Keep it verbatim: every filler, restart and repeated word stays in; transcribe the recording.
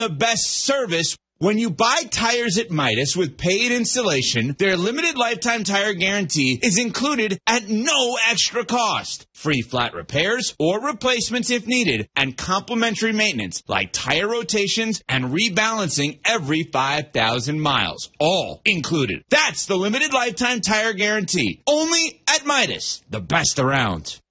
the best service. When you buy tires at Midas with paid installation, their limited lifetime tire guarantee is included at no extra cost. Free flat repairs or replacements if needed, and complimentary maintenance like tire rotations and rebalancing every five thousand miles. All included. That's the limited lifetime tire guarantee. Only at Midas, the best around.